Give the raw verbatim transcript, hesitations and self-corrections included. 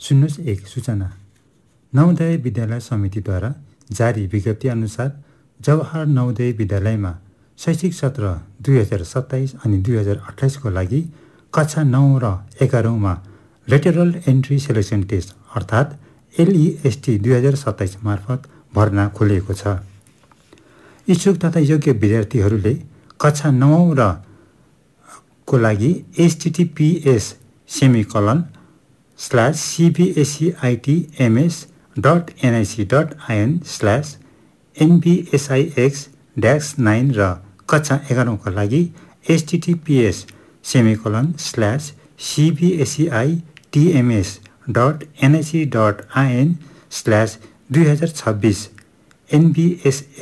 सुन्नुहोस् एक सूचना। नवोदय विद्यालय समितिद्वारा जारी विज्ञप्ति अनुसार जवाहर नवोदय विद्यालयमा शैक्षिक सत्र दुई हजार सत्ताइस अनि दुई हजार अठाइसको लागि कक्षा नौ र एघारौँमा लेटरल एन्ट्री सेलेक्सन टेस्ट अर्थात् एलइएसटी दुई हजार सत्ताइस मार्फत भर्ना खोलिएको छ। इच्छुक तथा योग्य विद्यार्थीहरूले कक्षा नौ र को लागि HTTPS semicolon slash सिबिएसइआइटिएमएस dot NIC dot आइएन slash एनबिएसआइएक्स dash nine र कक्षा एघारौँका लागि HTTPS semicolon slash सिबिएसइआइटिएमएस dot NIC dot आइएन slash दुई हजार छब्बिस एनबिएस